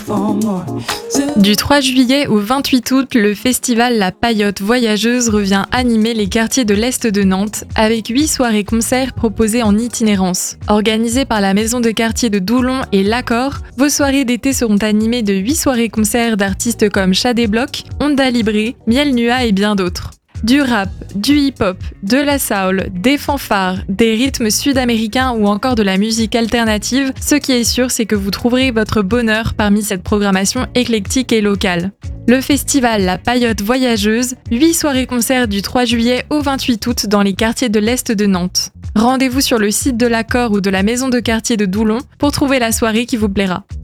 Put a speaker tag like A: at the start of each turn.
A: Du 3 juillet au 28 août, le festival La Paillote Voyageuse revient animer les quartiers de l'Est de Nantes avec 8 soirées-concerts proposées en itinérance. Organisées par la maison de quartier de Doulon et l'Accord, vos soirées d'été seront animées de 8 soirées-concerts d'artistes comme Chat des Blocs, Onda Libre, Miel Nua et bien d'autres. Du rap, du hip-hop, de la soul, des fanfares, des rythmes sud-américains ou encore de la musique alternative, ce qui est sûr, c'est que vous trouverez votre bonheur parmi cette programmation éclectique et locale. Le festival La Paillote Voyageuse, 8 soirées-concerts du 3 juillet au 28 août dans les quartiers de l'Est de Nantes. Rendez-vous sur le site de l'Accord ou de la maison de quartier de Doulon pour trouver la soirée qui vous plaira.